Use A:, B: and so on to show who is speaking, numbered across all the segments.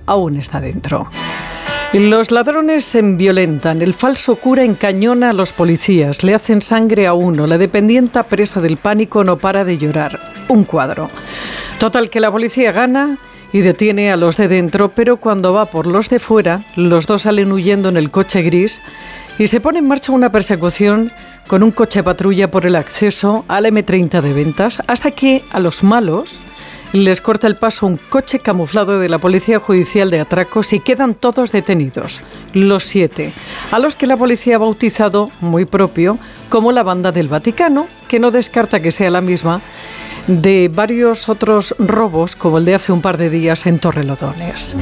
A: aún está dentro. Los ladrones se violentan, el falso cura encañona a los policías, le hacen sangre a uno, la dependienta presa del pánico no para de llorar. Un cuadro. Total que la policía gana y detiene a los de dentro, pero cuando va por los de fuera, los dos salen huyendo en el coche gris y se pone en marcha una persecución con un coche patrulla por el acceso al M30 de Ventas, hasta que a los malos les corta el paso un coche camuflado de la Policía Judicial de Atracos y quedan todos detenidos, los 7, a los que la policía ha bautizado, muy propio, como la Banda del Vaticano, que no descarta que sea la misma de varios otros robos, como el de hace un par de días en Torrelodones.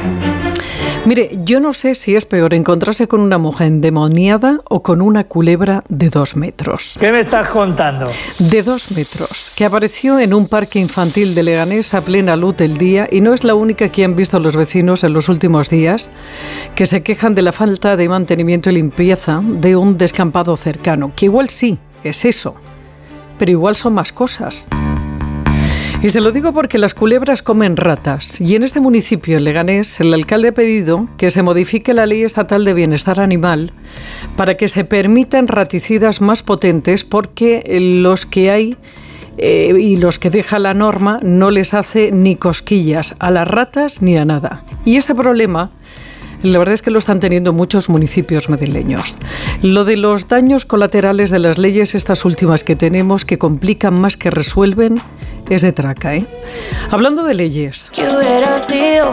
A: Mire, yo no sé si es peor encontrarse con una mujer endemoniada o con una culebra de 2 metros.
B: ¿Qué me estás contando?
A: De 2 metros, que apareció en un parque infantil de Leganés a plena luz del día y no es la única que han visto los vecinos en los últimos días, que se quejan de la falta de mantenimiento y limpieza de un descampado cercano, que igual sí, es eso, pero igual son más cosas. Y se lo digo porque las culebras comen ratas y en este municipio, en Leganés, el alcalde ha pedido que se modifique la Ley Estatal de Bienestar Animal para que se permitan raticidas más potentes porque los que hay y los que deja la norma no les hace ni cosquillas a las ratas ni a nada. Y este problema, la verdad es que lo están teniendo muchos municipios madrileños. Lo de los daños colaterales de las leyes, estas últimas que tenemos, que complican más que resuelven, es de traca, ¿eh? Hablando de leyes.
C: ¿Qué hubiera sido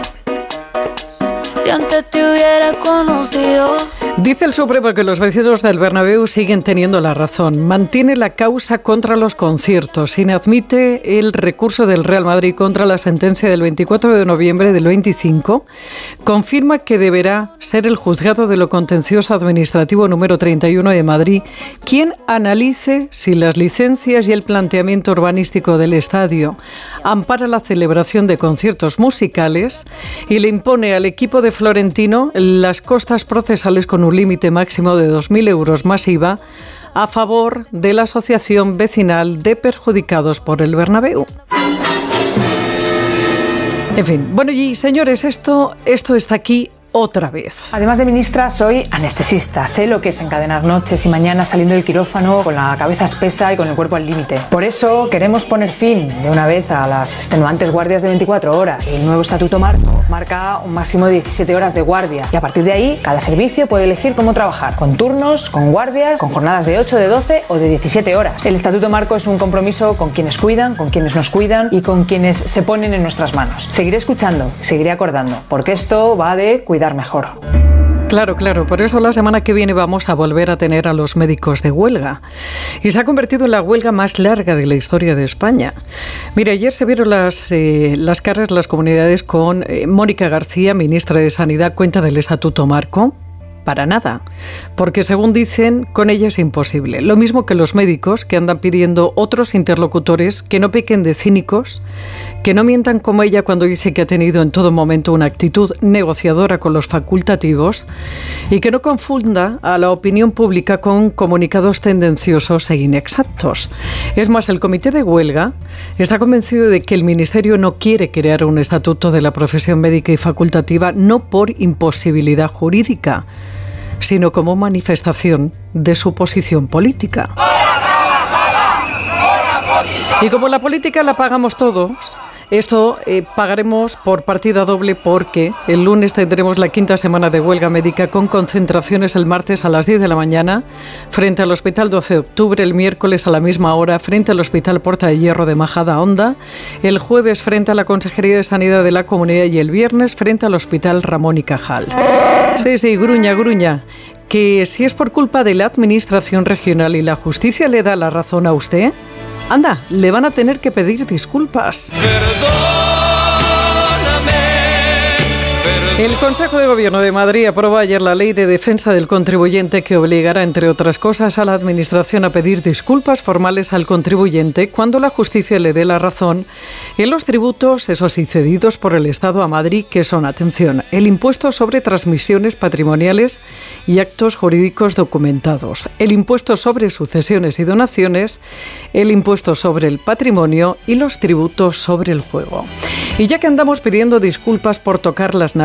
C: si antes te hubiera conocido?
A: Dice el Supremo que los vecinos del Bernabéu siguen teniendo la razón. Mantiene la causa contra los conciertos. Inadmite el recurso del Real Madrid contra la sentencia del 24 de noviembre del 25. Confirma que deberá ser el juzgado de lo contencioso administrativo número 31 de Madrid quien analice si las licencias y el planteamiento urbanístico del estadio ampara la celebración de conciertos musicales y le impone al equipo de Florentino las costas procesales con un límite máximo de 2.000 euros más IVA a favor de la Asociación Vecinal de Perjudicados por el Bernabéu. En fin, bueno, y señores, esto está aquí otra vez.
D: Además de ministra, soy anestesista. Sé lo que es encadenar noches y mañanas saliendo del quirófano con la cabeza espesa y con el cuerpo al límite. Por eso queremos poner fin de una vez a las extenuantes guardias de 24 horas. El nuevo estatuto marco marca un máximo de 17 horas de guardia y a partir de ahí cada servicio puede elegir cómo trabajar, con turnos, con guardias, con jornadas de 8, de 12 o de 17 horas. El estatuto marco es un compromiso con quienes cuidan, con quienes nos cuidan y con quienes se ponen en nuestras manos. Seguiré escuchando, seguiré acordando, porque esto va de cuidar mejor.
A: Claro, por eso la semana que viene vamos a volver a tener a los médicos de huelga. Y se ha convertido en la huelga más larga de la historia de España. Mira, ayer se vieron las caras de las comunidades con Mónica García, ministra de Sanidad, cuenta del Estatuto Marco. Para nada, porque según dicen, con ella es imposible. Lo mismo que los médicos, que andan pidiendo otros interlocutores que no pequen de cínicos, que no mientan como ella cuando dice que ha tenido en todo momento una actitud negociadora con los facultativos y que no confunda a la opinión pública con comunicados tendenciosos e inexactos. Es más, el comité de huelga está convencido de que el Ministerio no quiere crear un estatuto de la profesión médica y facultativa, no por imposibilidad jurídica, sino como manifestación de su posición política. Y como la política la pagamos todos, esto pagaremos por partida doble porque el lunes tendremos la 5ª semana de huelga médica con concentraciones el martes a las 10 de la mañana frente al Hospital 12 de Octubre, el miércoles a la misma hora frente al Hospital Porta de Hierro de Majadahonda, el jueves frente a la Consejería de Sanidad de la Comunidad y el viernes frente al Hospital Ramón y Cajal. Sí, gruña, que si es por culpa de la Administración regional y la justicia le da la razón a usted, anda, le van a tener que pedir disculpas. El Consejo de Gobierno de Madrid aprobó ayer la Ley de Defensa del Contribuyente que obligará, entre otras cosas, a la Administración a pedir disculpas formales al contribuyente cuando la justicia le dé la razón en los tributos, esos sí cedidos por el Estado a Madrid, que son, atención, el impuesto sobre transmisiones patrimoniales y actos jurídicos documentados, el impuesto sobre sucesiones y donaciones, el impuesto sobre el patrimonio y los tributos sobre el juego. Y ya que andamos pidiendo disculpas por tocar las